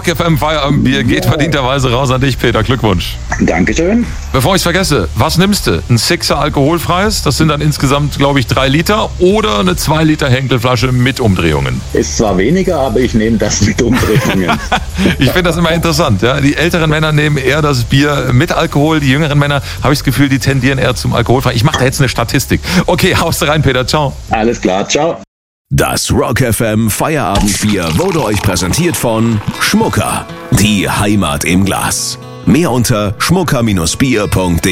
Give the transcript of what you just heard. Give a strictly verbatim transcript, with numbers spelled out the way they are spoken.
Rock F M Feierabendbier geht verdienterweise raus an dich, Peter. Glückwunsch. Dankeschön. Bevor ich es vergesse, was nimmst du? Ein Sixer alkoholfreies, das sind dann insgesamt, glaube ich, drei Liter, oder eine zwei Liter Henkelflasche mit Umdrehungen? Ist zwar weniger, aber ich nehme das mit Umdrehungen. Ich finde das immer interessant. Ja? Die älteren Männer nehmen eher das Bier mit Alkohol, die jüngeren Männer, habe ich das Gefühl, die tendieren eher zum Alkoholfrei. Ich mache da jetzt eine Statistik. Okay, haust rein, Peter. Ciao. Alles klar, ciao. Das Rock F M Feierabendbier wurde euch präsentiert von Schmucker, die Heimat im Glas. Mehr unter schmucker Bindestrich bier punkt de.